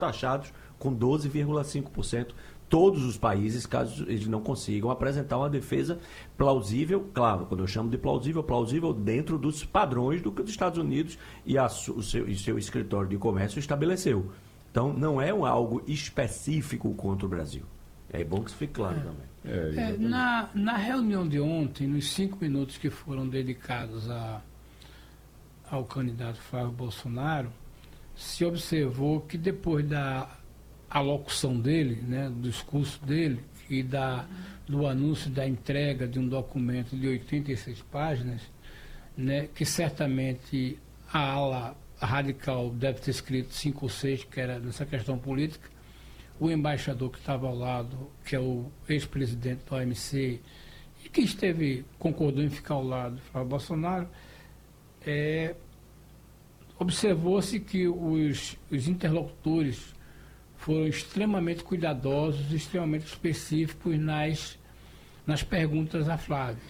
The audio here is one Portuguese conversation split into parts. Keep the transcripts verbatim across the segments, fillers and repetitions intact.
taxados com doze vírgula cinco por cento. Todos os países, caso eles não consigam apresentar uma defesa plausível, claro, quando eu chamo de plausível, plausível dentro dos padrões do que os Estados Unidos e a, o, seu, e seu escritório de comércio estabeleceu. Então, não é um, algo específico contra o Brasil. É bom que isso fique claro é. também. É, é, na, na reunião de ontem, nos cinco minutos que foram dedicados a, ao candidato Flávio Bolsonaro, se observou que depois da alocução dele, né, do discurso dele e da, do anúncio da entrega de um documento de oitenta e seis páginas, né, que certamente a ala radical deve ter escrito cinco ou seis, que era nessa questão política, o embaixador que estava ao lado, que é o ex-presidente do O M C, e que esteve, concordou em ficar ao lado do Flávio Bolsonaro, é, observou-se que os, os interlocutores foram extremamente cuidadosos, extremamente específicos nas, nas perguntas a Flávio.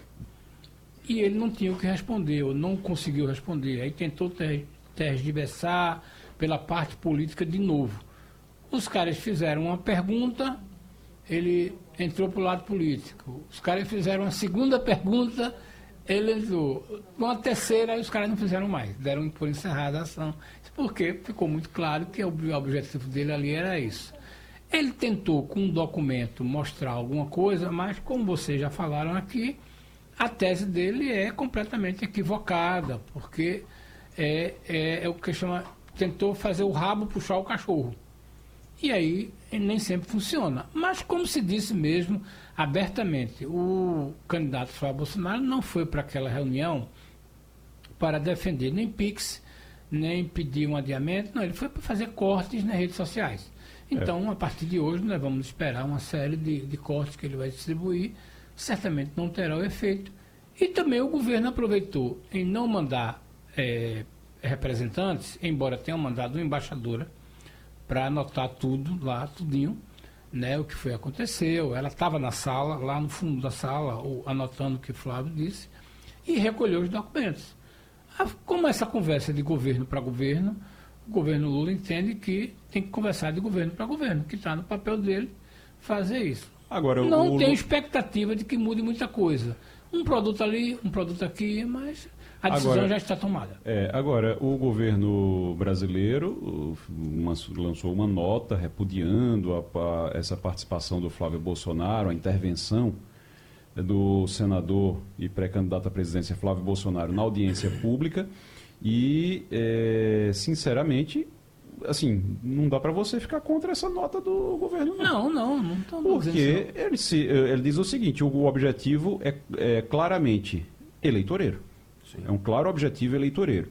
E ele não tinha o que responder, ou não conseguiu responder. Aí tentou ter, tergiversar pela parte política de novo. Os caras fizeram uma pergunta, ele entrou para o lado político. Os caras fizeram uma segunda pergunta, ele entrou. Uma terceira, os caras não fizeram mais, deram por encerrada a ação. Porque ficou muito claro que o objetivo dele ali era isso. Ele tentou, com um documento, mostrar alguma coisa, mas, como vocês já falaram aqui, a tese dele é completamente equivocada, porque é, é, é o que chama, tentou fazer o rabo puxar o cachorro. E aí nem sempre funciona. Mas, como se disse mesmo, abertamente, o candidato Flávio Bolsonaro não foi para aquela reunião para defender nem Pix, nem pedir um adiamento, não, ele foi para fazer cortes nas redes sociais. Então, é. a partir de hoje, nós vamos esperar uma série de, de cortes que ele vai distribuir, certamente não terá o efeito. E também o governo aproveitou em não mandar é, representantes, embora tenha mandado uma embaixadora, para anotar tudo lá, tudinho, né, o que foi aconteceu. Ela estava na sala, lá no fundo da sala, ou, anotando o que o Flávio disse, e recolheu os documentos. Como essa conversa é de governo para governo, o governo Lula entende que tem que conversar de governo para governo, que está no papel dele fazer isso. Agora, não o... tem expectativa de que mude muita coisa. Um produto ali, um produto aqui, mas a decisão agora, já está tomada. É, agora, o governo brasileiro uma, lançou uma nota repudiando a, a, essa participação do Flávio Bolsonaro, a intervenção do senador e pré-candidato à presidência Flávio Bolsonaro na audiência pública e, é, sinceramente, assim, não dá para você ficar contra essa nota do governo, não. Não, não, não estou Porque ele, se, ele diz o seguinte, o objetivo é, é claramente eleitoreiro. Sim. É um claro objetivo eleitoreiro.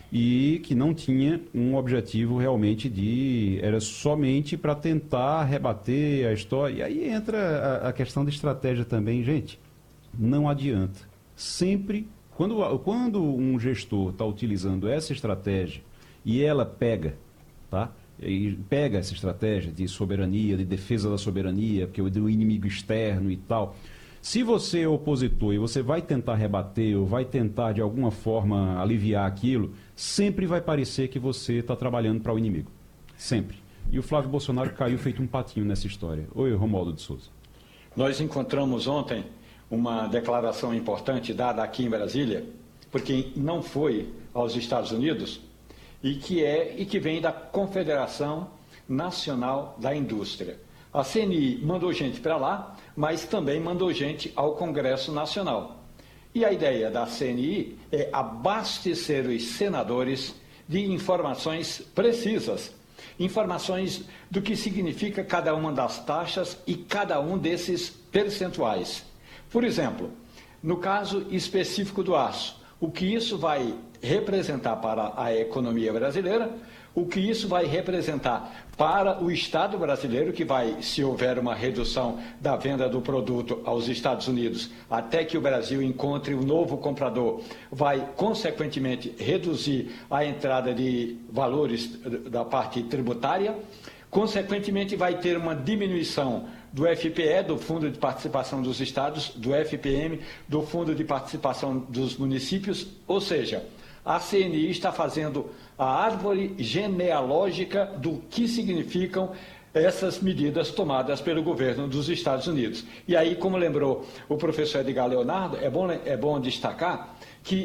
E que não tinha um objetivo realmente de... Era somente para tentar rebater a história. E aí entra a, a questão da estratégia também. Gente, não adianta. Sempre, quando, quando um gestor está utilizando essa estratégia e ela pega, tá? E pega essa estratégia de soberania, de defesa da soberania, porque é do inimigo externo e tal... Se você é opositor e você vai tentar rebater ou vai tentar de alguma forma aliviar aquilo, sempre vai parecer que você está trabalhando para o inimigo. Sempre. E o Flávio Bolsonaro caiu feito um patinho nessa história. Oi, Romualdo de Souza. Nós encontramos ontem uma declaração importante dada aqui em Brasília, porque não foi aos Estados Unidos, e que é e que vem da Confederação Nacional da Indústria. A C N I mandou gente para lá, mas também mandou gente ao Congresso Nacional. E a ideia da C N I é abastecer os senadores de informações precisas, informações do que significa cada uma das taxas e cada um desses percentuais. Por exemplo, no caso específico do aço, o que isso vai representar para a economia brasileira, o que isso vai representar para o Estado brasileiro, que vai, se houver uma redução da venda do produto aos Estados Unidos, até que o Brasil encontre um novo comprador, vai, consequentemente, reduzir a entrada de valores da parte tributária, consequentemente, vai ter uma diminuição do F P E, do Fundo de Participação dos Estados, do F P M, do Fundo de Participação dos Municípios, ou seja, a C N I está fazendo a árvore genealógica do que significam essas medidas tomadas pelo governo dos Estados Unidos. E aí, como lembrou o professor Edgar Leonardo, é bom, é bom destacar que